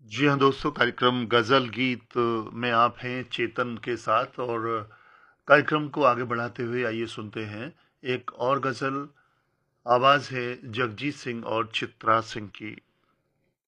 जी हाँ दोस्तों, कार्यक्रम गज़ल गीत में आप हैं चेतन के साथ और कार्यक्रम को आगे बढ़ाते हुए आइए सुनते हैं एक और गज़ल। आवाज़ है जगजीत सिंह और चित्रा सिंह की।